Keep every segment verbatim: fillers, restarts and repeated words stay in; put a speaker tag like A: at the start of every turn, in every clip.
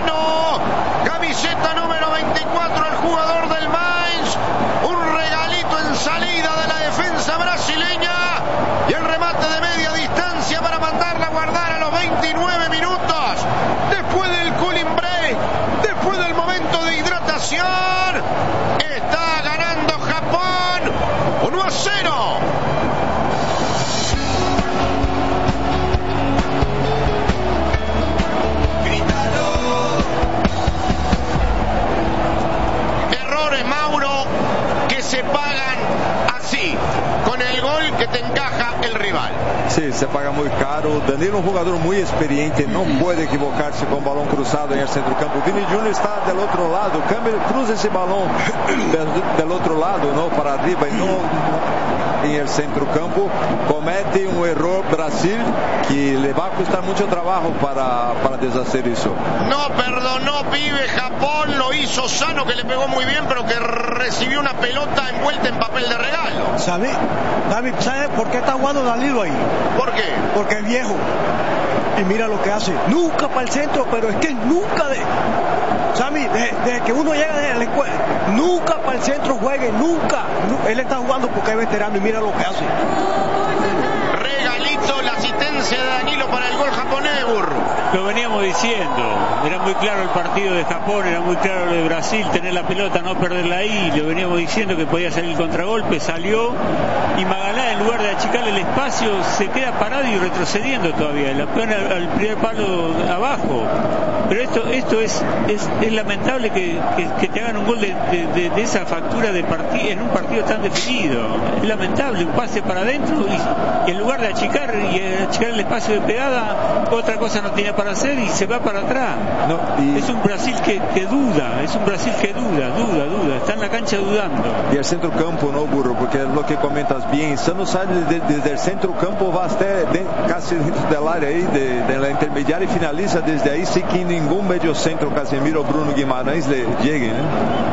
A: Susano. Camiseta número veinticuatro, el jugador del Mainz. Un regalito en salida de la defensa brasileña. Y el remate de media distancia para mandarla a guardar a los veintinueve minutos. Después del cooling break, después del momento de hidratación, está ganando Japón uno a cero. Errores, Mauro, que se pagan así, con el gol que te encaja el rival.
B: Sí, se paga muy caro. Danilo, un jugador muy experiente, no puede equivocarse con balón cruzado en el centro campo. Vini Junior está del otro lado, cambia, cruza ese balón del, del otro lado, ¿no? Para arriba y no en el centro campo. Comete un error Brasil que le va a costar mucho trabajo para, para deshacer eso.
A: No perdonó, pibe. Japón lo hizo Sano, que le pegó muy bien, pero que recibió una pelota envuelta en papel de regalo.
C: ¿Sabe? David, ¿sabe por qué está jugando Danilo ahí?
A: ¿Por qué?
C: Porque es viejo. Y mira lo que hace. Nunca para el centro, pero es que nunca de... Sammy, desde de que uno llega de la escuela, nunca para el centro juegue, nunca. Él está jugando porque es veterano y mira lo que hace.
A: Regalito, la asistencia de Danilo para el gol japonés, burro.
D: Lo veníamos diciendo, era muy claro el partido de Japón, era muy claro lo de Brasil, tener la pelota, no perderla ahí, lo veníamos diciendo que podía salir el contragolpe, salió, y Magalá, en lugar de achicarle el espacio, se queda parado y retrocediendo todavía, la pone al, al primer palo abajo. Pero esto esto es es, es lamentable que, que, que te hagan un gol de, de, de, de esa factura de partido en un partido tan definido. Es lamentable, un pase para adentro y, y en lugar de achicar y achicar el espacio de pegada, otra cosa no tenía para hacer y se va para atrás. No, y... Es un Brasil que, que duda, es un Brasil que duda, duda, duda, está en la cancha dudando.
B: Y el centro campo, no, burro, porque es lo que comentas bien, Sano sale desde, desde el centro campo, va hasta de, casi dentro del área ahí, de, de la intermediaria y finaliza desde ahí, sin que ningún medio centro, Casemiro o Bruno Guimarães le llegue, ¿eh?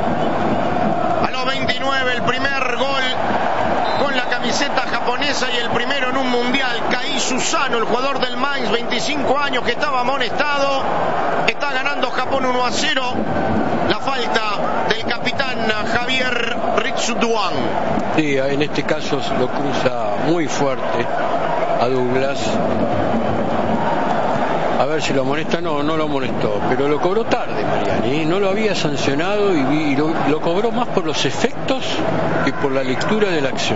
A: A los veintinueve, el primer gol con la camiseta japonesa y el primero en un mundial. Kai Susano, el jugador del Mainz, veinticinco años, que estaba amonestado. Está ganando Japón uno a cero. La falta del capitán Javier Ritsuduan.
E: Sí, en este caso lo cruza muy fuerte a Douglas. A ver si lo amonesta. No, no lo amonestó, pero lo cobró tarde Mariani, ¿eh? No lo había sancionado y, y lo, lo cobró más por los efectos que por la lectura de la acción.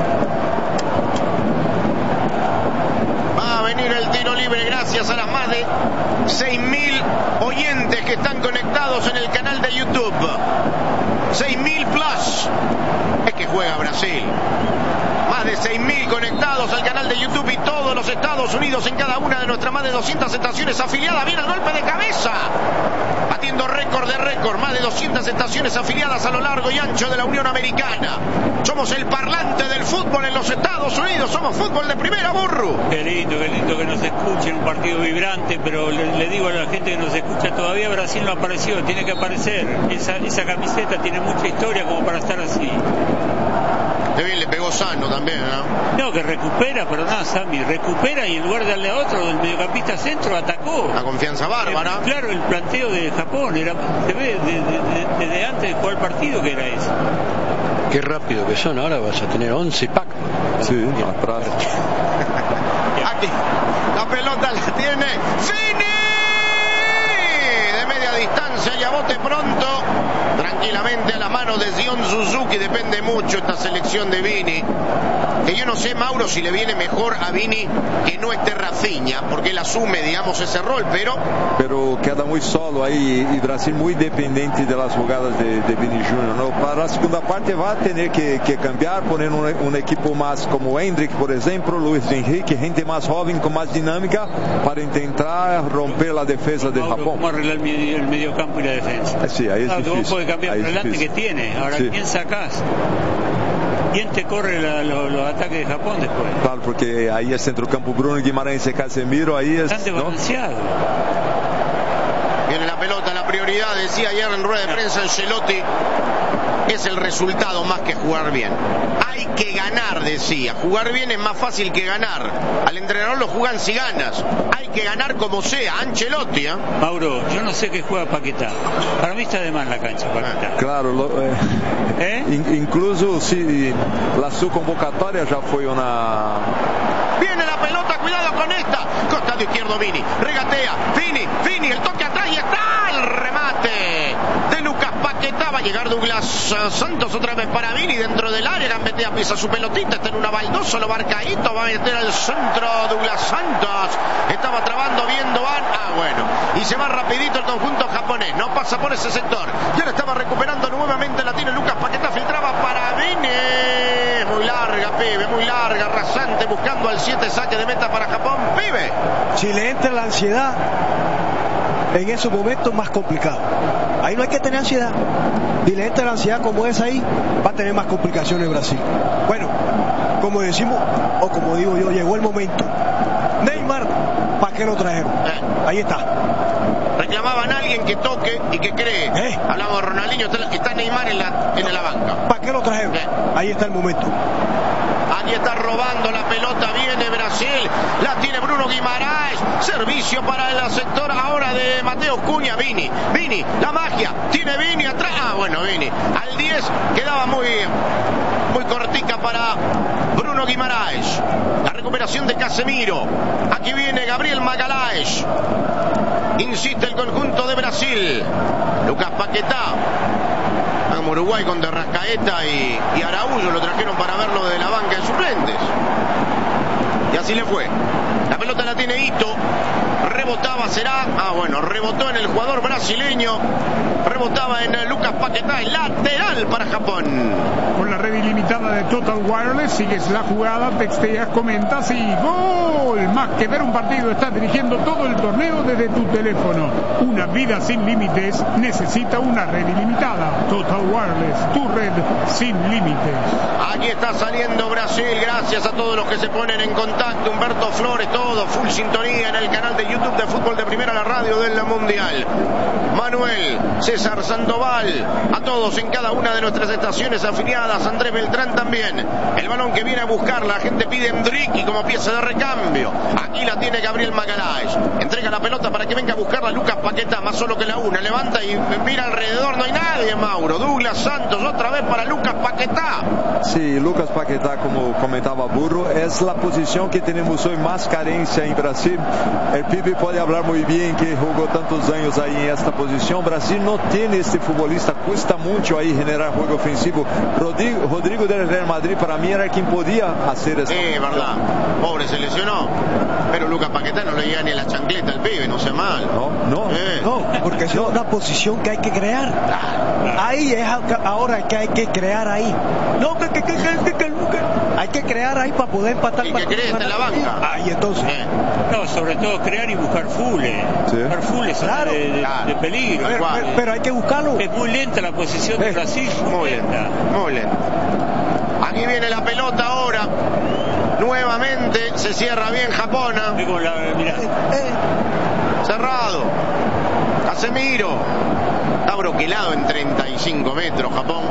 A: Va a venir el tiro libre gracias a las más de seis mil oyentes que están conectados en el canal de YouTube. seis mil plus. Es que juega Brasil. Más de seis mil conectados al canal de YouTube y todos los Estados Unidos en cada una de nuestras más de doscientas estaciones afiliadas. Viene el golpe de cabeza, batiendo récord de récord. Más de doscientas estaciones afiliadas a lo largo y ancho de la Unión Americana. Somos el parlante del fútbol en los Estados Unidos. Somos fútbol de primera, burro.
D: Qué lindo, qué lindo que nos escuchen. Un partido vibrante, pero le, le digo a la gente que nos escucha, todavía Brasil no apareció. Tiene que aparecer. Esa, esa camiseta tiene mucha historia como para estar así.
A: Qué bien le pegó Sano también, ¿no?
D: No, que recupera, pero nada, Sammy, recupera y en lugar de darle a otro, el mediocampista centro atacó.
A: Una confianza bárbara.
D: Eh, claro, el planteo de Japón, era, se ve desde de, de, de antes de jugar el partido que era eso.
E: Qué rápido que son, ahora vas a tener once packs.
B: Sí, atrás.
A: Aquí, la pelota la tiene Vini. De media distancia y a bote pronto. Tranquilamente a la mano de Zion Suzuki. Depende mucho esta selección de Vini. Que yo no sé, Mauro, si le viene mejor a Vini que no esté Rafinha, porque él asume, digamos, ese rol, pero...
B: Pero queda muy solo ahí y Brasil muy dependiente de las jugadas de, de Vini Junior, ¿no? Para la segunda parte va a tener que, que cambiar, poner un, un equipo más como Hendrick, por ejemplo, Luis Enrique, gente más joven, con más dinámica, para intentar romper la defensa de
D: Mauro,
B: Japón.
D: ¿cómo arreglar el medio, el medio campo y la defensa?
B: Sí, ahí es
D: claro,
B: difícil.
D: Vos podés cambiar
B: ahí
D: por delante que tiene. Ahora, sí. ¿Quién sacás? ¿Quién te corre la, lo, los ataques de Japón después?
B: Claro, porque ahí el centrocampo Bruno Guimarães y Casemiro, ahí es...
D: Bastante
B: ¿no?
D: balanceado.
A: Viene la pelota, la prioridad, decía ayer en rueda de prensa Ancelotti, es el resultado más que jugar bien. Hay que ganar, decía. Jugar bien es más fácil que ganar. Al entrenador lo juegan si ganas. Hay que ganar como sea. Ancelotti, ¿eh?
D: Mauro, yo no sé qué juega Paquetá. Para mí está de más la cancha, Paquetá.
B: Claro, lo, eh,
D: ¿Eh?
B: in, incluso si la su convocatoria ya fue una...
A: Viene la pelota, cuidado con esta. Costado izquierdo Vini. Regatea. Vini, Vini, el toque atrás y está el remate de Lucas Paquetá. Va a llegar Douglas Santos otra vez para Vini dentro del área. Gambetea, pisa su pelotita. Está en una baldosa, lo marcadito. Va a meter al centro Douglas Santos. Estaba trabando bien Doan. Ah, bueno. Y se va rapidito el conjunto japonés. No pasa por ese sector. Ya lo estaba recuperando nuevamente. La tiene Lucas Paquetá. Filtraba para Vini. Muy larga, pibe. Muy larga. Rasante buscando al siete. Saque de meta para Japón. Pibe.
C: Si le entra la ansiedad, en esos momentos más complicado. Ahí no hay que tener ansiedad. Si le entra la ansiedad como es ahí, va a tener más complicaciones Brasil. Bueno, como decimos, o como digo yo, llegó el momento. Neymar, ¿para qué lo trajeron?
A: Eh.
C: Ahí está.
A: Reclamaban a alguien que toque y que cree.
C: Eh.
A: Hablamos de Ronaldinho, está, está Neymar en la, en la banca.
C: ¿Para qué lo trajeron?
A: Eh.
C: Ahí está el momento.
A: Aquí está robando la pelota, viene Brasil, la tiene Bruno Guimaraes, servicio para el sector ahora de Mateo Cunha, Vini, Vini, la magia, tiene Vini atrás, ah bueno Vini, al diez quedaba muy, muy cortica para Bruno Guimaraes, la recuperación de Casemiro, aquí viene Gabriel Magalhães, insiste el conjunto de Brasil, Lucas Paquetá, como Uruguay con De Rascaeta y, y Araújo lo trajeron para verlo de la banca de suplentes. Y así le fue. La pelota la tiene Ito. Rebotaba, será. Ah, bueno, rebotó en el jugador brasileño. Rebotaba en Lucas Paquetá, el lateral para Japón.
F: Con la red ilimitada de Total Wireless, sigues la jugada, texteas, comentas y ¡gol! Más que ver un partido, estás dirigiendo todo el torneo desde tu teléfono. Una vida sin límites necesita una red ilimitada. Total Wireless, tu red sin límites.
A: Aquí está saliendo Brasil, gracias a todos los que se ponen en contacto. Humberto Flores, todo full sintonía en el canal de YouTube de Fútbol de Primera, la radio del Mundial. Manuel, César Sandoval, a todos en cada una de nuestras estaciones afiliadas. Andrés Beltrán también. El balón que viene a buscar, la gente pide Endricky como pieza de recambio. Aquí la tiene Gabriel Magalhães. Entrega la pelota para que venga a buscarla Lucas Paquetá, más solo que la una. Levanta y mira alrededor, no hay nadie, Mauro. Douglas Santos, otra vez para Lucas Paquetá.
B: Sí, Lucas Paquetá, como comentaba Burro, es la posición que tenemos hoy más carencia en Brasil. El pibe puede hablar muy bien que jugó tantos años ahí en esta posición. Brasil no tiene este futbolista, cuesta mucho ahí generar juego ofensivo. Rodrigo, Rodrigo del Real Madrid para mí era quien podía hacer eso.
A: Sí, verdad. Pobre, se lesionó. Pero Lucas Paquetá no le llega ni la chancleta al pibe, no sea mal.
B: No, no.
A: Eh.
C: No, porque es una posición que hay que crear. Ahí es ahora que hay que crear ahí. No, que, que, que, que, que, que, que hay que crear ahí para poder empatar.
A: Y que crees en la banca.
C: Ahí entonces.
A: Eh.
D: No, sobre todo crear y buscar fules.
B: Sí.
D: Buscar fules
C: Claro.
D: de, de,
A: Claro.
D: de peligro.
C: Pero, pero, pero hay que buscarlo.
D: Es muy lenta la posición de
C: Eh.
D: Brasil, muy
A: Muy
D: lenta.
A: lenta, muy lenta. Aquí viene la pelota ahora. Nuevamente se cierra bien Japona.
D: Ve como la, mirá.
C: Eh,
A: Cerrado. Casemiro. Está broquelado en treinta y cinco metros Japón.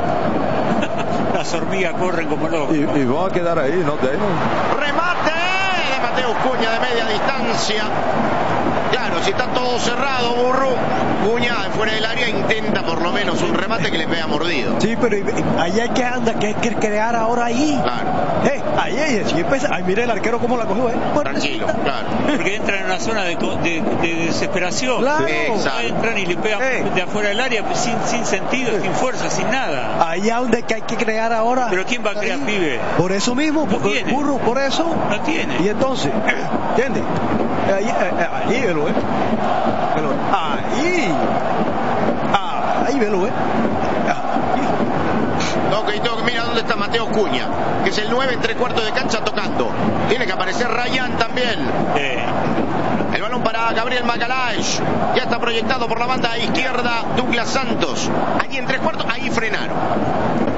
D: Las hormigas corren como locos.
B: Y, y van a quedar ahí, ¿no? De ahí no.
A: Remate de Mateo Cunha de media distancia. Claro, si está todo cerrado, Burro, Cunha fuera del área intenta por lo menos un remate que le pega mordido.
C: Sí, pero ahí hay que andar, que hay que crear ahora ahí.
A: Claro.
C: Eh, ahí, ahí, si empieza, ay, mire el arquero cómo la cogió, eh.
A: Tranquilo, claro.
D: Porque entran en una zona de, de, de desesperación.
C: Claro.
A: Exacto.
D: Entran y le pegan
C: Eh.
D: de afuera del área sin, sin sentido, sin fuerza, sin nada.
C: Ahí es donde que hay que crear ahora.
D: Pero ¿quién va a crear,
C: Ahí.
D: pibe?
C: Por eso mismo,
D: No
C: porque
D: tiene.
C: burro, por eso.
D: No tiene.
C: Y entonces, ¿entiendes? Ahí, eh, eh, ahí, velo, eh. Velo, ahí. Ah, ahí, velo, eh. Ahí.
A: Toque y toque, mira dónde está Mateo Cunha, que es el nueve en tres cuartos de cancha tocando. Tiene que aparecer Ryan también.
D: Eh,
A: El balón para Gabriel Magalhães. Ya está proyectado por la banda izquierda Douglas Santos. Allí en tres cuartos, ahí frenaron.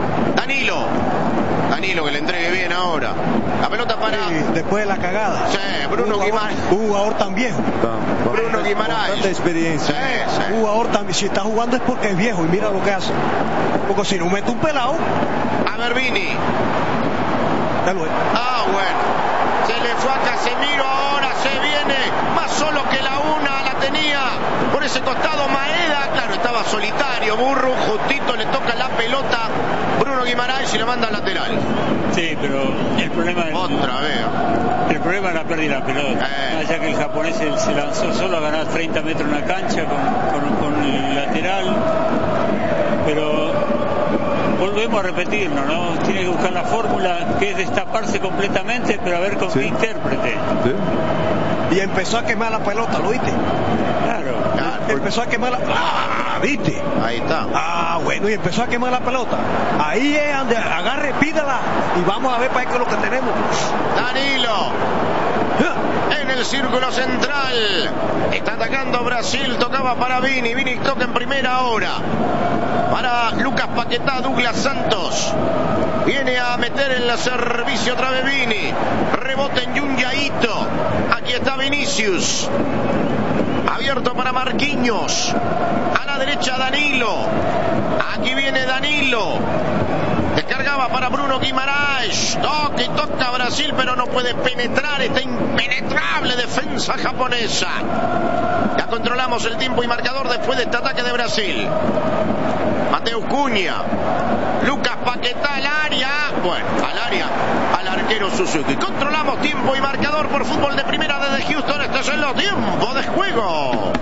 A: Danilo. Danilo que le entregue bien ahora. La pelota para...
C: Sí, después de la cagada.
A: Sí, Bruno Guimaraes.
C: Un jugador tan viejo.
A: Bruno Guimaraes.
B: Tanta experiencia.
A: Sí, sí.
C: Un jugador también. Si está jugando es porque es viejo y mira lo que hace. Porque si no mete un pelado.
A: A ver, Vini.
C: Ya lo es.
A: Ah, bueno. Se le fue a Casemiro, ahora se viene. Más solo que la una la tenía. Por ese costado Maeda. Claro, estaba solitario. Burro, justito le toca la pelota. Bruno Guimaraes y le manda al lateral.
D: Sí, pero el problema es...
A: Otra vez.
D: El problema es la pérdida de la pelota.
A: Eh.
D: Ya que el japonés se, se lanzó solo a ganar treinta metros en la cancha con, con, con el lateral. Pero volvemos a repetirlo, ¿no? Tiene que buscar la fórmula que es destaparse completamente, pero a ver con
B: Sí.
D: qué intérprete.
B: Sí.
C: Y empezó a quemar la pelota, ¿lo viste?
D: Claro.
A: Claro.
C: Empezó a quemar la... ¡Ah! ¿Viste?
A: Ahí está.
C: Ah, bueno, y empezó a quemar la pelota. Ahí es donde agarre, pídala y vamos a ver para qué es lo que tenemos.
A: Danilo. En el círculo central. Está atacando Brasil. Tocaba para Vini. Vini toca en primera hora. Para Lucas Paquetá, Douglas Santos. Viene a meter en el servicio otra vez Vini. Rebote en Yunyaito. Aquí está Vinicius. Abierto para Marquinhos. A la derecha Danilo. Aquí viene Danilo. Descargaba para Bruno Guimaraes. Toca y toca Brasil, pero no puede penetrar esta impenetrable defensa japonesa. Ya controlamos el tiempo y marcador después de este ataque de Brasil. Mateus Cunha. Lucas Paquetá al área. Bueno, al área. Al arquero Suzuki. Controlamos tiempo y marcador por Fútbol de Primera desde Houston. Este es el tiempo de juego.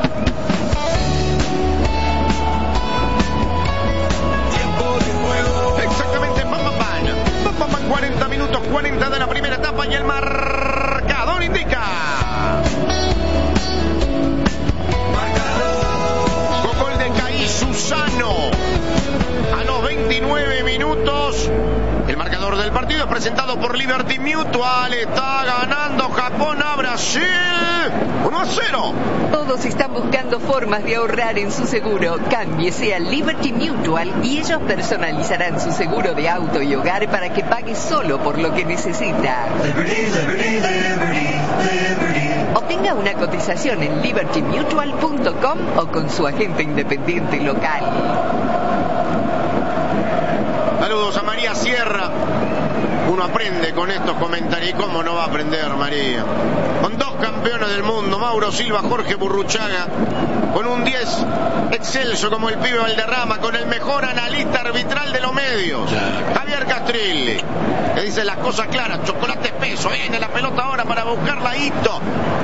A: Exactamente, pam, pam, pam. Pam, pam, cuarenta minutos, cuarenta de la primera etapa y el marcador indica. Con gol de Kai Susano a los veintinueve minutos. El marcador del partido es presentado por Liberty Mutual. Está ganando Japón a Brasil uno a cero.
G: Todos están buscando formas de ahorrar en su seguro. Cámbiese a Liberty Mutual y ellos personalizarán su seguro de auto y hogar para que pague solo por lo que necesita.
H: Liberty, liberty, liberty, liberty.
G: Obtenga una cotización en liberty mutual punto com o con su agente independiente local.
A: Saludos a María Sierra. Uno aprende con estos comentarios. ¿Y cómo no va a aprender, María? Con dos campeones del mundo, Mauro Silva, Jorge Burruchaga. Con un diez excelso como el pibe Valderrama. Con el mejor analista arbitral de los medios, Javier Castrilli. Que dice las cosas claras. Chocolate espeso. Viene la pelota ahora para buscarla Ito.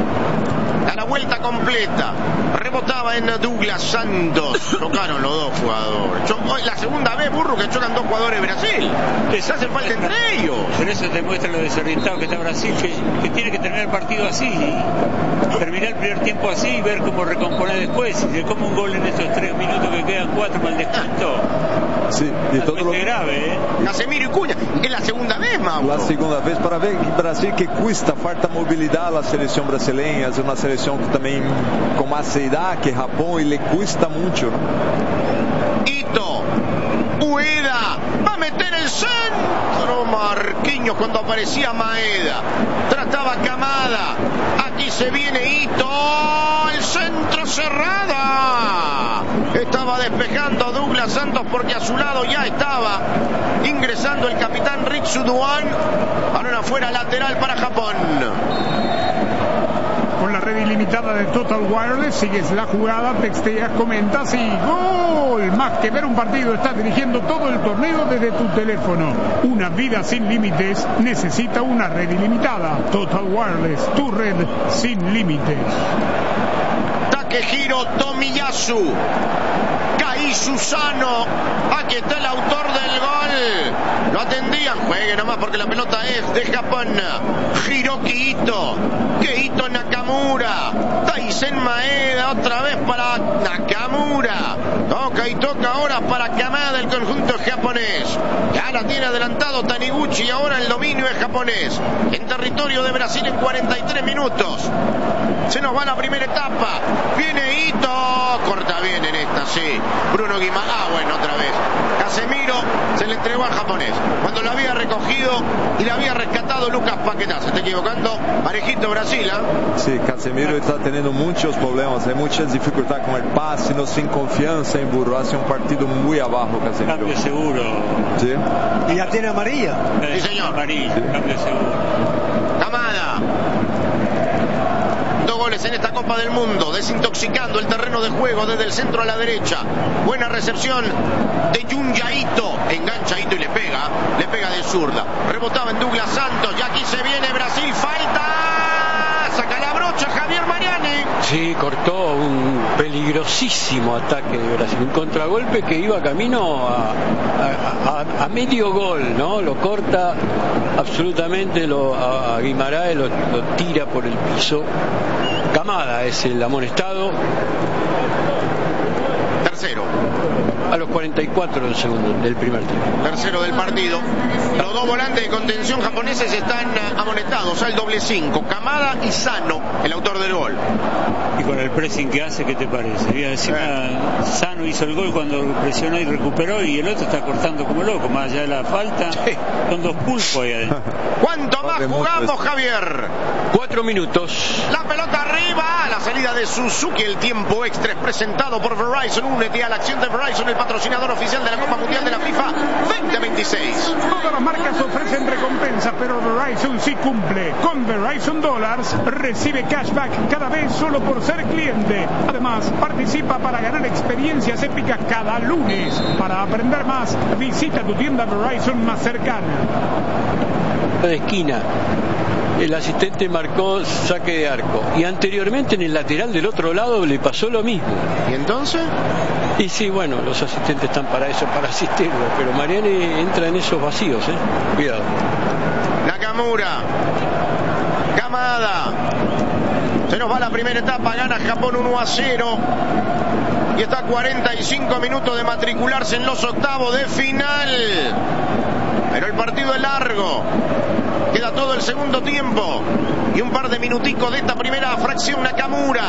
A: A la vuelta completa. Rebotaba en Douglas Santos. Chocaron los dos jugadores. Chocó, la segunda vez, Burro, que chocan dos jugadores de Brasil. Les hace falta entre ellos.
D: Pero eso demuestra lo desorientado que está Brasil, que, que tiene que terminar el partido así. Terminar el primer tiempo así y ver cómo recomponer después. Si se come un gol en estos tres minutos que quedan cuatro para el descuento.
B: Sí, y todo lo
D: grave, ¿eh?
A: Casemiro y Cunha. Es la segunda vez, Mauro.
B: La segunda vez, para ver que Brasil que cuesta, falta movilidade a seleção brasileira, é uma seleção que também com mais idade que Japão e le cuesta muito, ¿no?
A: Ito, Ueda, va a meter el centro. Marquinhos cuando aparecía Maeda. Trataba Camada. Aquí se viene Ito. El centro cerrada. Estaba despejando Douglas Santos porque a su lado ya estaba ingresando el capitán Ritsu Duan. Balón afuera lateral para Japón.
F: Con la red ilimitada de Total Wireless, sigues la jugada, texteas, comentas y ¡gol! Más que ver un partido, estás dirigiendo todo el torneo desde tu teléfono. Una vida sin límites necesita una red ilimitada. Total Wireless, tu red sin límites.
A: Takehiro Tomiyasu. Kai Susano. Aquí está el autor del gol. Lo atendían. Juegue nomás porque la pelota es de Japón. Hiroki Ito. Keito Nakamura. Taisen Maeda. Otra vez para Nakamura. Toca y toca ahora para Kamada, el conjunto japonés. Ya la tiene adelantado Taniguchi y ahora el dominio es japonés. En territorio de Brasil en cuarenta y tres minutos. Se nos va la primera etapa. Viene Ito. Corta bien en esta, sí. Bruno Guimaraes. Ah, bueno, otra vez. Casemiro se le entregó al japonés. Cuando lo había recogido y lo había rescatado Lucas Paquetá. Se está equivocando. Parejito Brasil, ¿eh?
B: Sí, Casemiro está teniendo muchos problemas, hay muchas dificultades con el pase, no sin confianza en Burro. Hace un partido muy abajo, Casemiro.
D: Cambio seguro.
B: Sí.
C: Y ya tiene amarilla.
A: Sí, señor.
D: Amarilla, sí. Cambio seguro.
A: Camada. Dos goles en esta Copa del Mundo, desintoxicando el terreno de juego desde el centro a la derecha. Buena recepción de Junyaito. Engancha Ito y le pega. Le pega de zurda. Rebotaba en Douglas Santos. Y aquí se viene Brasil. Falta. Saca la brocha Javier Mariani.
E: Sí, cortó un peligrosísimo ataque de Brasil. Un contragolpe que iba camino a, a, a, a medio gol, ¿no? Lo corta absolutamente, lo, a, a Guimaraes lo, lo tira por el piso. Camada es el amonestado.
A: Tercero.
E: A los cuarenta y cuatro del segundo, del primer tiempo.
A: Tercero del partido. Los dos volantes de contención japoneses están amonestados al doble cinco. Kamada y Sano, el autor del gol.
D: Y con el pressing que hace, ¿qué te parece? Y encima eh. Sano hizo el gol cuando presionó y recuperó, y el otro está cortando como loco, más allá de la falta. Sí. Son dos pulpos ahí adentro.
A: ¿Cuánto más jugamos, Javier?
E: Cuatro minutos.
A: La pelota arriba. La salida de Suzuki. El tiempo extra es presentado por Verizon. Únete a la acción de Verizon, el patrocinador oficial de la Copa Mundial de la FIFA veinte veintiséis.
F: Todas las marcas ofrecen recompensa, pero Verizon sí cumple. Con Verizon Dollars recibe cashback cada vez solo por ser cliente. Además, participa para ganar experiencias épicas cada lunes. Para aprender más, visita tu tienda Verizon más cercana.
E: De esquina. El asistente marcó saque de arco. Y anteriormente en el lateral del otro lado le pasó lo mismo.
A: ¿Y entonces?
E: Y sí, bueno, los asistentes están para eso, para asistirlo. Pero Mariani entra en esos vacíos, ¿eh? Cuidado.
A: Nakamura. Kamada. Se nos va la primera etapa. Gana Japón uno a cero. Y está a cuarenta y cinco minutos de matricularse en los octavos de final. Pero el partido es largo. Queda todo el segundo tiempo y un par de minuticos de esta primera fracción. Nakamura,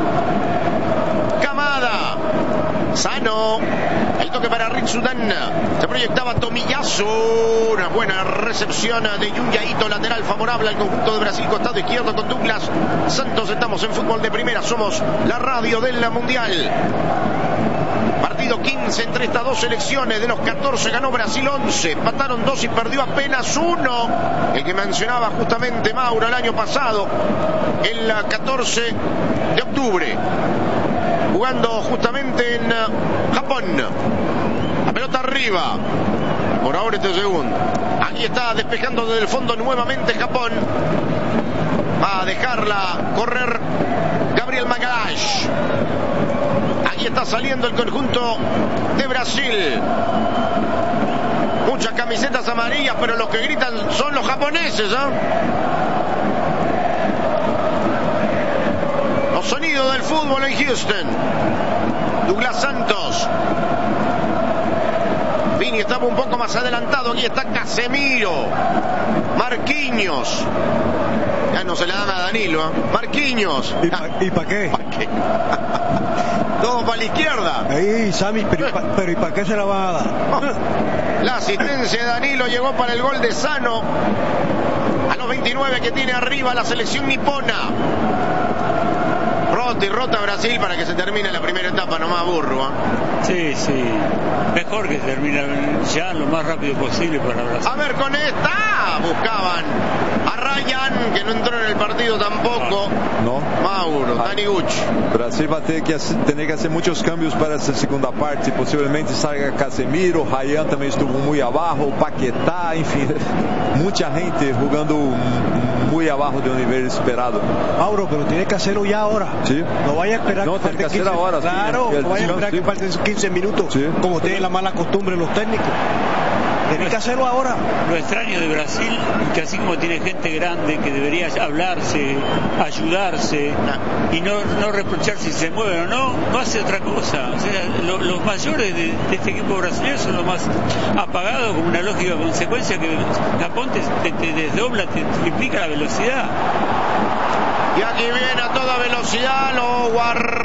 A: Kamada, Sano, el toque para Ritsudan. Se proyectaba Tomiyasu. Una buena recepción de Junyaito, lateral favorable al conjunto de Brasil, costado izquierdo con Douglas Santos. Estamos en fútbol de primera, somos la radio del mundial. Partido quince entre estas dos selecciones. De los catorce ganó Brasil once, empataron dos y perdió apenas uno. El que mencionaba justamente Mauro el año pasado, el catorce de octubre, jugando justamente en Japón. La pelota arriba. Por ahora este segundo. Aquí está despejando desde el fondo nuevamente Japón. Va a dejarla correr Gabriel Magalhães. Aquí está saliendo el conjunto de Brasil. Muchas camisetas amarillas, pero los que gritan son los japoneses, ¿eh? Los sonidos del fútbol en Houston. Douglas Santos. Vini estaba un poco más adelantado. Aquí está Casemiro. Marquinhos. Ya no se le dan a Danilo, ¿eh? Marquinhos.
C: ¿Y para
A: ah,
C: pa qué?
A: ¿Pa qué? Todo para la izquierda.
C: Ey, Sammy, pero, ¿y pa, pero ¿y para qué se la van a dar?
A: La asistencia de Danilo llegó para el gol de Sano. A los veintinueve que tiene arriba la selección nipona. Rota y rota Brasil para que se termine la primera etapa, nomás burro, ¿eh?
D: Sí, sí. Mejor que termine ya lo más rápido posible para Brasil.
A: A ver con esta. Buscaban a Ryan, que no entró en el partido tampoco.
B: No.
A: Mauro, ah. Taniguchi.
B: Brasil va a tener que, hacer, tener que hacer muchos cambios para esta segunda parte. Posiblemente salga Casemiro. Ryan también estuvo muy abajo. Paquetá, en fin. Mucha gente jugando muy abajo de un nivel esperado.
C: Mauro, pero tiene que hacerlo ya ahora.
B: Sí.
C: No vaya a esperar
B: no,
C: que
B: tiene que hacer
C: quince,
B: ahora.
C: Claro,
B: sí,
C: no vaya a esperar
B: sí.
C: que falten quince minutos,
B: sí.
C: como tienen la mala costumbre los técnicos. Tiene que hacerlo ahora.
D: Lo extraño de Brasil es que así como tiene gente grande que debería hablarse, ayudarse y no, no reprochar si se mueven o no, no hace otra cosa. O sea, lo, los mayores de, de este equipo brasileño son los más apagados, como una lógica consecuencia que Japón te, te, te desdobla, te triplica la velocidad.
A: Y aquí viene a toda velocidad, lo guarda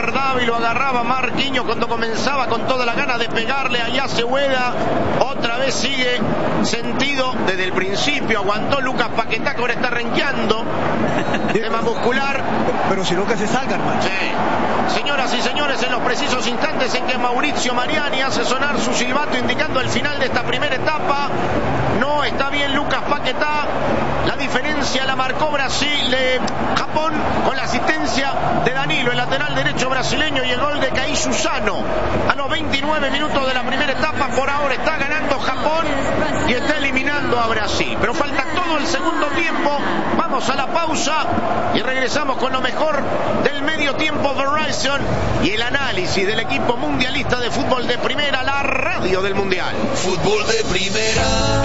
A: guardaba y lo agarraba Marquinhos cuando comenzaba con toda la gana de pegarle a Yacehueda. Otra vez sigue sentido desde el principio. Aguantó Lucas Paquetá, que ahora está renqueando. Tema muscular.
C: Pero si no, que se salga, hermano.
A: Sí. Señoras y señores, en los precisos instantes en que Mauricio Mariani hace sonar su silbato indicando el final de esta primera etapa, no está bien Lucas Paquetá. La diferencia la marcó Brasil, eh, Japón, con la asistencia de Danilo, el lateral derecho brasileño, y el gol de Kai Susano a los veintinueve minutos de la primera etapa. Por ahora está ganando Japón y está eliminando a Brasil, pero falta todo el segundo tiempo. Vamos a la pausa y regresamos con lo mejor del medio tiempo Verizon y el análisis del equipo mundialista de fútbol de primera, la radio del mundial.
H: Fútbol de primera.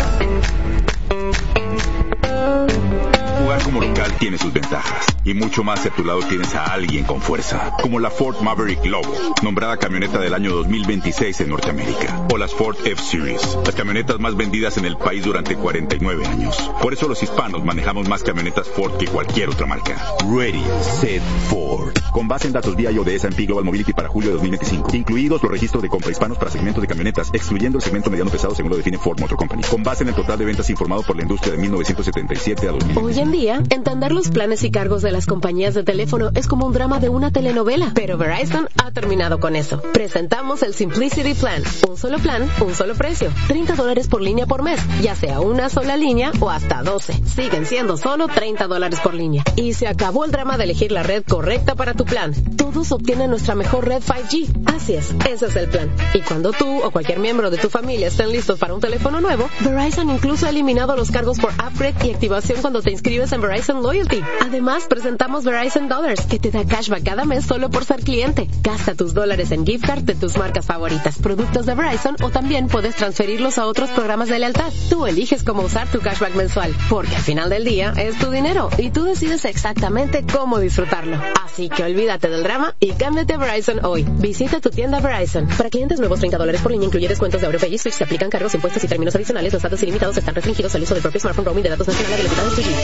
I: Jugar como local tiene sus ventajas y mucho más si a tu lado tienes a alguien con fuerza, como la Ford Maverick Lobo, nombrada camioneta del año dos mil veintiséis en Norteamérica, o las Ford F-Series, las camionetas más vendidas en el país durante cuarenta y nueve años. Por eso los hispanos manejamos más camionetas Ford que cualquier otra marca. Ready, Set, Ford. Con base en datos D I O de S and P Global Mobility para julio de dos mil veinticinco, incluidos los registros de compra hispanos para segmentos de camionetas, excluyendo el segmento mediano pesado según lo define Ford Motor Company, con base en el total de ventas informado por la industria de mil novecientos setenta y siete a dos mil veinticinco.
J: Hoy en día, entender los planes y cargos de las compañías de teléfono es como un drama de una telenovela, pero Verizon ha terminado con eso. Presentamos el Simplicity Plan, un solo plan, un solo precio, treinta dólares por línea por mes, ya sea una sola línea o hasta doce. Siguen siendo solo treinta dólares por línea. Y se acabó el drama de elegir la red correcta para tu plan. Todos obtienen nuestra mejor red cinco G. Así es, ese es el plan. Y cuando tú o cualquier miembro de tu familia estén listos para un teléfono nuevo, Verizon incluso ha eliminado los cargos por upgrade y activación cuando te inscribes en Verizon Loyalty. Además, presentamos Verizon Dollars, que te da cashback cada mes solo por ser cliente. Gasta tus dólares en gift card de tus marcas favoritas, productos de Verizon, o también puedes transferirlos a otros programas de lealtad. Tú eliges cómo usar tu cashback mensual, porque al final del día es tu dinero y tú decides exactamente cómo disfrutarlo. Así que olvídate del drama y cámbiate a Verizon hoy. Visita tu tienda Verizon. Para clientes nuevos, treinta dólares por línea, incluye descuentos de AuroPay y Switch. Se aplican cargos, impuestos y términos adicionales. Los datos ilimitados están restringidos al uso del propio smartphone roaming de datos nacionales de velocidades dos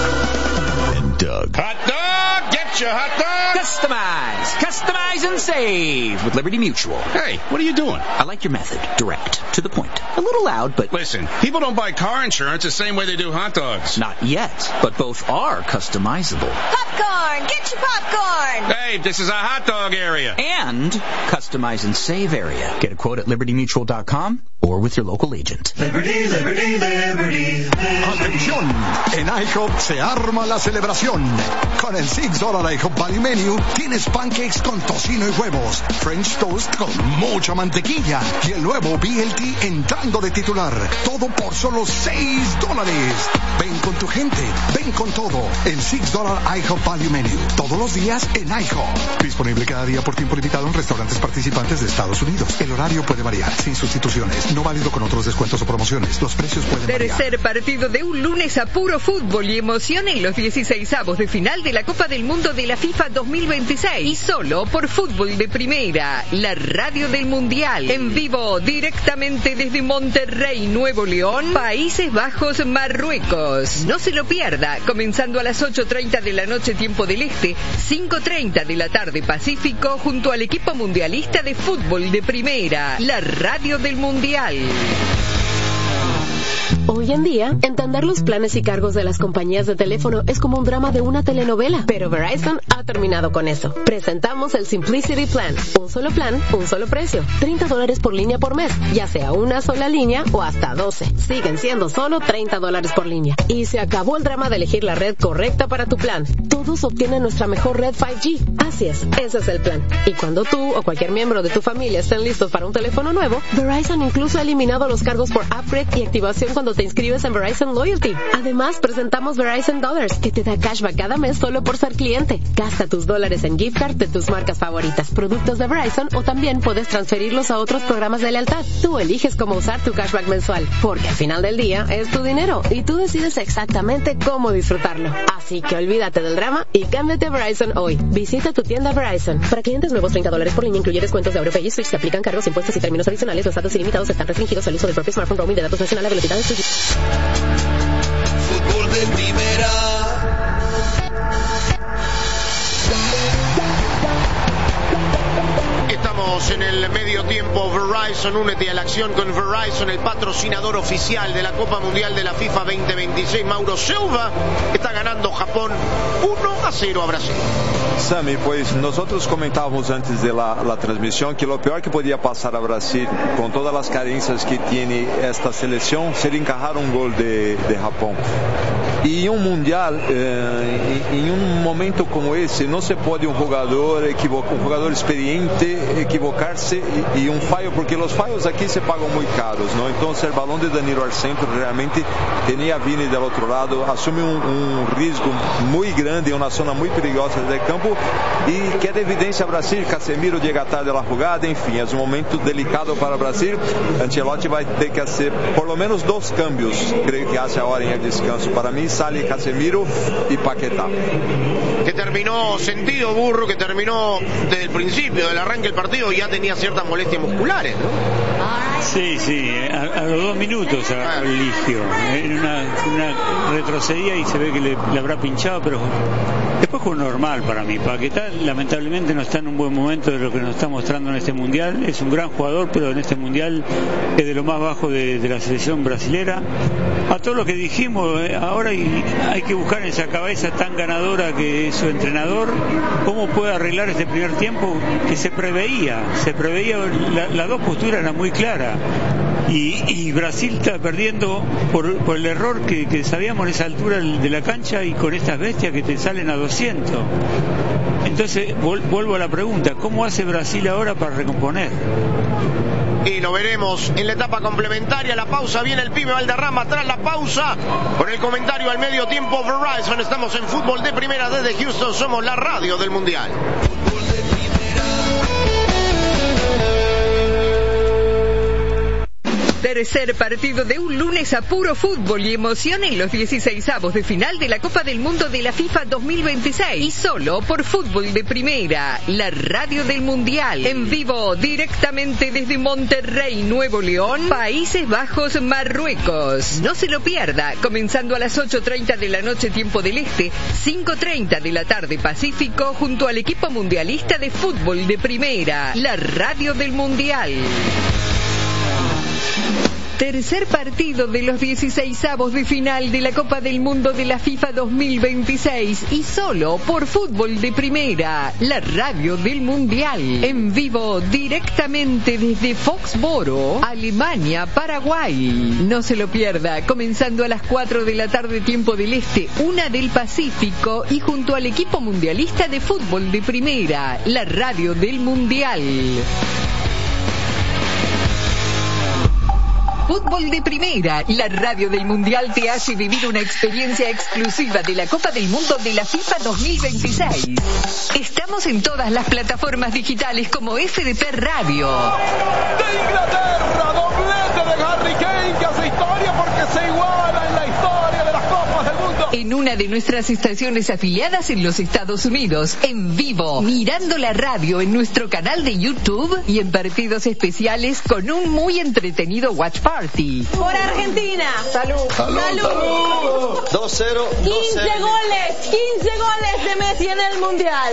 J: G.
K: Doug. Hot dog! Get your hot dog! Customize! Customize and save with Liberty Mutual.
L: Hey, what are you doing?
K: I like your method. Direct. To the point. A little loud, but...
L: Listen, people don't buy car insurance the same way they do hot dogs.
K: Not yet, but both are customizable.
M: Popcorn! Get your popcorn!
L: Hey, this is a hot dog area.
K: And customize and save area. Get a quote at liberty mutual dot com or with your local agent.
H: Liberty, Liberty, Liberty, Liberty.
N: Atención, en IHOP se arma la celebración. Con el six dollar IHOP Value Menu tienes pancakes con tocino y huevos, French toast con mucha mantequilla y el nuevo B L T entrando de titular. Todo por solo seis dólares. Ven con tu gente, ven con todo. El six dollar IHOP Value Menu. Todos los días en IHOP. Disponible cada día por tiempo limitado en restaurantes participantes de Estados Unidos. El horario puede variar, sin sustituciones. No válido con otros descuentos o promociones. Los precios pueden variar.
G: Tercer partido de un lunes a puro fútbol y emoción en los dieciseisavos de final de la Copa del Mundo de la FIFA dos mil veintiséis. Y solo por Fútbol de Primera, la radio del Mundial. En vivo, directamente desde Monterrey, Nuevo León, Países Bajos, Marruecos. No se lo pierda, comenzando a las ocho treinta de la noche, tiempo del Este, cinco treinta de la tarde Pacífico, junto al equipo mundialista de Fútbol de Primera, la radio del Mundial.
J: Hoy en día, entender los planes y cargos de las compañías de teléfono es como un drama de una telenovela, pero Verizon ha terminado con eso. Presentamos el Simplicity Plan, un solo plan, un solo precio, treinta dólares por línea por mes, ya sea una sola línea o hasta doce. Siguen siendo solo treinta dólares por línea. Y se acabó el drama de elegir la red correcta para tu plan. Todos obtienen nuestra mejor red cinco G. Así es, ese es el plan. Y cuando tú o cualquier miembro de tu familia estén listos para un teléfono nuevo, Verizon incluso ha eliminado los cargos por upgrade y activación cuando te inscribes en Verizon Loyalty. Además, presentamos Verizon Dollars, que te da cashback cada mes solo por ser cliente. Gasta tus dólares en gift card de tus marcas favoritas, productos de Verizon, o también puedes transferirlos a otros programas de lealtad. Tú eliges cómo usar tu cashback mensual, porque al final del día es tu dinero y tú decides exactamente cómo disfrutarlo. Así que olvídate del drama y cámbiate a Verizon hoy. Visita tu tienda Verizon. Para clientes nuevos, treinta dólares por línea, incluye descuentos de AuroPay y Switch. Se aplican cargos, impuestos y términos adicionales. Los datos ilimitados están restringidos al uso del propio smartphone roaming de datos nacionales a velocidades dos G.
H: Fútbol de primera.
A: terminamos en el medio tiempo. Verizon, únete a la acción con Verizon, el patrocinador oficial de la Copa Mundial de la FIFA veinte veintiséis. Mauro Silva está ganando Japón uno a cero a Brasil.
B: Sammy, pues nosotros comentábamos antes de la, la transmisión que lo peor que podía pasar a Brasil, con todas las carencias que tiene esta selección, sería encajar un gol de, de Japón. Y en un mundial, eh, en un momento como ese, no se puede un jugador equivocar, un jugador experiente equivocarse y, y un fallo, porque los fallos aquí se pagan muy caros, ¿no? Entonces el balón de Danilo al centro realmente tenía a Vini del otro lado, asume un, un riesgo muy grande en una zona muy peligrosa del campo y queda evidencia a Brasil. Casemiro llega tarde a la jugada, en fin, es un momento delicado para Brasil. Ancelotti va a tener que hacer por lo menos dos cambios, creo que hace ahora en el descanso. Para mí sale Casemiro y Paquetá.
A: Que terminó sentido Burro, que terminó desde el principio del arranque del partido y ya tenía ciertas molestias musculares, ¿no?
D: Sí, sí, a, a los dos minutos agarró el ligio. En una, una retrocedía y se ve que le, le habrá pinchado, pero después fue normal para mí. Paquetá lamentablemente no está en un buen momento de lo que nos está mostrando en este mundial. Es un gran jugador, pero en este mundial es de lo más bajo de, de la selección brasilera. A todo lo que dijimos, eh, ahora hay, hay que buscar en esa cabeza tan ganadora que es su entrenador, cómo puede arreglar este primer tiempo que se preveía, se preveía, la, las dos posturas eran muy claras. Y, y Brasil está perdiendo por, por el error que, que sabíamos en esa altura de la cancha y con estas bestias que te salen a doscientos. Entonces vol, vuelvo a la pregunta, ¿cómo hace Brasil ahora para recomponer?
A: Y lo veremos en la etapa complementaria. La pausa, viene el pibe Valderrama tras la pausa con el comentario al medio tiempo. Verizon, estamos en Fútbol de Primera desde Houston, somos la radio del Mundial.
G: Tercer partido de un lunes a puro fútbol y emoción en los dieciseisavos de final de la Copa del Mundo de la FIFA dos mil veintiséis. Y solo por Fútbol de Primera, la radio del Mundial. En vivo, directamente desde Monterrey, Nuevo León, Países Bajos, Marruecos. No se lo pierda, comenzando a las ocho treinta de la noche tiempo del Este, cinco treinta de la tarde Pacífico, junto al equipo mundialista de Fútbol de Primera, la radio del Mundial. Tercer partido de los dieciseisavos de final de la Copa del Mundo de la FIFA dos mil veintiséis y solo por Fútbol de Primera, la radio del Mundial. En vivo, directamente desde Foxboro, Alemania, Paraguay. No se lo pierda, comenzando a las cuatro de la tarde tiempo del Este, una del Pacífico y junto al equipo mundialista de Fútbol de Primera, la radio del Mundial. Fútbol de Primera, la radio del Mundial te hace vivir una experiencia exclusiva de la Copa del Mundo de la FIFA dos mil veintiséis. Estamos en todas las plataformas digitales como F D P Radio.
O: De Inglaterra, doblete de Harry Kane que hace historia porque se iguala en la historia de las Copas del Mundo.
G: En una de nuestras estaciones afiliadas en los Estados Unidos, en vivo, mirando la radio en nuestro canal de YouTube y en partidos especiales con un muy entretenido Watch Party.
M: Por Argentina.
O: Salud.
M: Salud.
O: Salud.
P: dos cero.
M: quince goles. quince goles de Messi en el Mundial.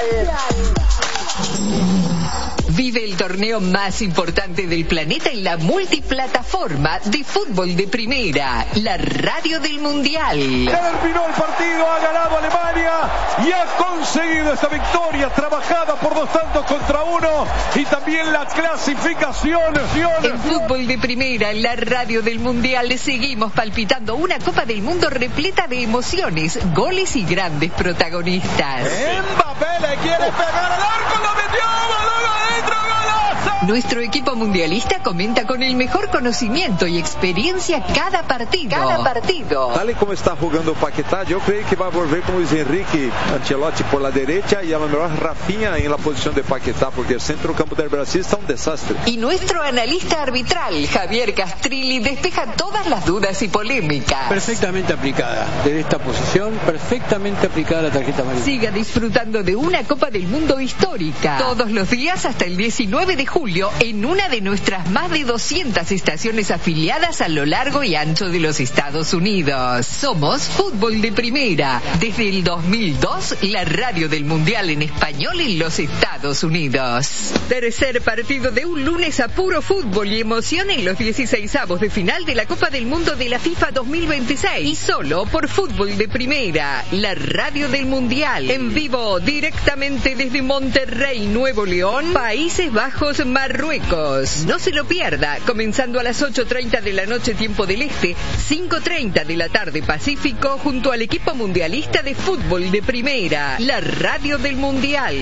G: Vive el torneo más importante del planeta en la multiplataforma de Fútbol de Primera, la radio del Mundial.
O: Terminó el partido, ha ganado Alemania y ha conseguido esta victoria trabajada por dos tantos contra uno y también la clasificación.
G: En Fútbol de Primera, la radio del Mundial, seguimos palpitando una Copa del Mundo repleta de emociones, goles y grandes protagonistas.
O: Mbappé le quiere pegar al arco, lo metió, balón adentro.
G: Nuestro equipo mundialista comenta con el mejor conocimiento y experiencia cada partido. Cada partido.
B: Tal y como está jugando Paquetá, yo creo que va a volver con Luis Enrique Ancelotti por la derecha y a lo mejor Rafinha en la posición de Paquetá, porque el centro campo del Brasil está un desastre.
G: Y nuestro analista arbitral, Javier Castrilli, despeja todas las dudas y polémicas.
E: Perfectamente aplicada. Desde esta posición, perfectamente aplicada la tarjeta amarilla.
G: Siga disfrutando de una Copa del Mundo histórica. Todos los días hasta el diecinueve de julio radio en una de nuestras más de doscientas estaciones afiliadas a lo largo y ancho de los Estados Unidos. Somos Fútbol de Primera. Desde el dos mil dos, la radio del Mundial en español en los Estados Unidos. Tercer partido de un lunes a puro fútbol y emoción en los dieciseisavos de final de la Copa del Mundo de la FIFA dos mil veintiséis. Y solo por Fútbol de Primera, la radio del Mundial. En vivo, directamente desde Monterrey, Nuevo León, Países Bajos, Marruecos. No se lo pierda, comenzando a las ocho treinta de la noche tiempo del Este, cinco treinta de la tarde Pacífico, junto al equipo mundialista de Fútbol de Primera, la radio del Mundial.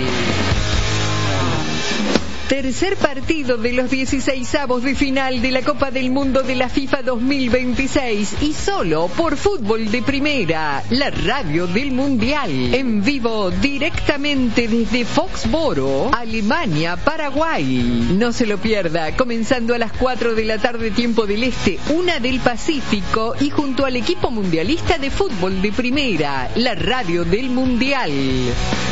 G: Tercer partido de los dieciseisavos de final de la Copa del Mundo de la FIFA dos mil veintiséis y solo por Fútbol de Primera, la radio del Mundial. En vivo directamente desde Foxboro, Alemania, Paraguay. No se lo pierda, comenzando a las cuatro de la tarde tiempo del Este, una del Pacífico y junto al equipo mundialista de Fútbol de Primera, la radio del Mundial.